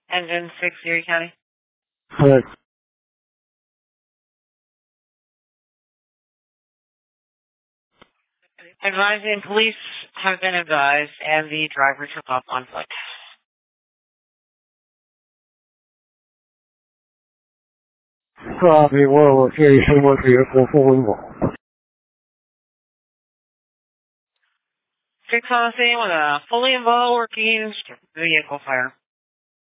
Engine 6, Erie County. Correct. Advising police have been advised and the driver took off on foot. Copy, well location with vehicle fully involved. 6 on the scene with a fully involved working vehicle fire.